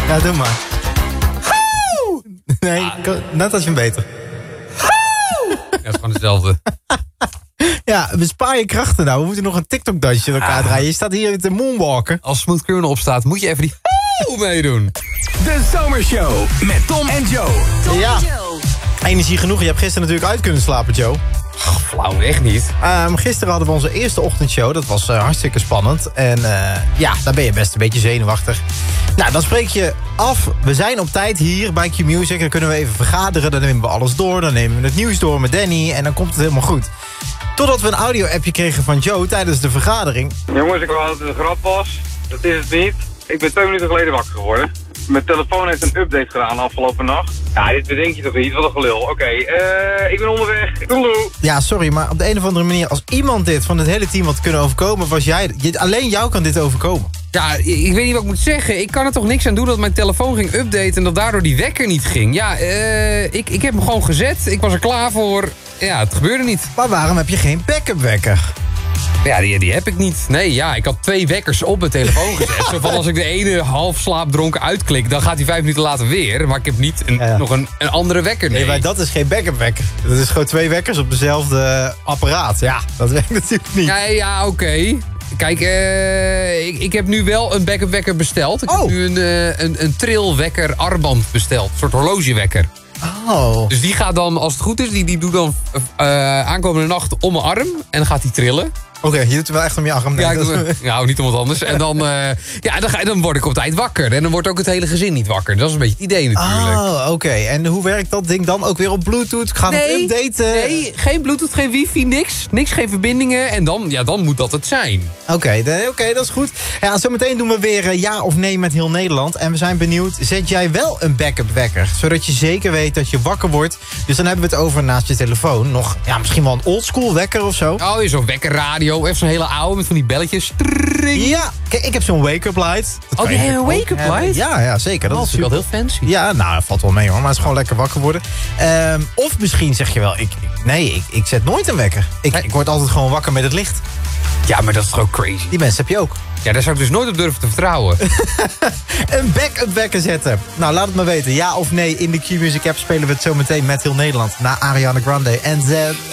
Ja, doe maar. Nee, net als je hem beter. Ja, het is gewoon hetzelfde. Ja, bespaar je krachten nou. We moeten nog een TikTok-dansje met elkaar draaien. Je staat hier te moonwalken. Als Smooth Criminal opstaat, moet je even die meedoen. De Zomershow met Tom en Joe. Ja, energie genoeg. Je hebt gisteren natuurlijk uit kunnen slapen, Joe. Flauw, echt niet. Gisteren hadden we onze eerste ochtendshow. Dat was hartstikke spannend. En ja, daar ben je best een beetje zenuwachtig. Nou, dan spreek je af. We zijn op tijd hier bij Q-Music. Dan kunnen we even vergaderen. Dan nemen we alles door. Dan nemen we het nieuws door met Danny. En dan komt het helemaal goed. Totdat we een audio-appje kregen van Joe tijdens de vergadering. Jongens, ik wou dat het een grap was. Dat is het niet. Ik ben 2 minuten geleden wakker geworden. Mijn telefoon heeft een update gedaan afgelopen nacht. Ja, dit bedenk je toch niet? Wat een gelul. Oké, ik ben onderweg. Doei. Ja, sorry, maar op de een of andere manier... als iemand dit van het hele team had kunnen overkomen... was jij. Alleen jou kan dit overkomen. Ja, ik weet niet wat ik moet zeggen. Ik kan er toch niks aan doen dat mijn telefoon ging updaten... en dat daardoor die wekker niet ging. Ja, ik heb hem gewoon gezet. Ik was er klaar voor. Ja, het gebeurde niet. Maar waarom heb je geen backup wekker? Ja, die heb ik niet. Nee, ja, ik had 2 wekkers op mijn telefoon gezet. Zo van als ik de ene half slaapdronken uitklik... dan gaat hij 5 minuten later weer. Maar ik heb niet nog een andere wekker. Nee, maar dat is geen backup wekker. Dat is gewoon 2 wekkers op dezelfde apparaat. Ja, dat werkt natuurlijk niet. Ja, oké. Kijk, ik heb nu wel een backup wekker besteld. Ik heb nu een trilwekker armband besteld. Een soort horlogewekker. Oh. Dus die gaat dan, als het goed is, die doet dan aankomende nacht om mijn arm. En dan gaat die trillen. Oké, je doet het wel echt om je arm. Ja, nou, niet om wat anders. En dan, dan word ik op tijd wakker. En dan wordt ook het hele gezin niet wakker. Dat is een beetje het idee natuurlijk. Oh, oké. En hoe werkt dat ding dan? Ook weer op Bluetooth? Gaan het updaten? Nee, geen Bluetooth, geen wifi, niks. Niks, geen verbindingen. En dan moet dat het zijn. Oké, dat is goed. Ja, zometeen doen we weer ja of nee met heel Nederland. En we zijn benieuwd, zet jij wel een backup wekker? Zodat je zeker weet dat je wakker wordt. Dus dan hebben we het over naast je telefoon. Nog, ja, misschien wel een oldschool wekker of zo. Oh, zo'n wekkerradio. Even zo'n hele oude met van die belletjes. Tring. Ja, kijk, ik heb zo'n wake-up light. Oh, die hele wake-up light? Ja, zeker. Dat is natuurlijk wel heel fancy. Ja, nou, dat valt wel mee hoor. Maar het is gewoon lekker wakker worden. Of misschien zeg je wel, ik zet nooit een wekker. Ik word altijd gewoon wakker met het licht. Ja, maar dat is toch ook crazy? Die mensen heb je ook. Ja, daar zou ik dus nooit op durven te vertrouwen. Een backup wekker zetten. Nou, laat het maar weten. Ja of nee, in de Q-Music app spelen we het zo meteen met heel Nederland. Na Ariana Grande en Z.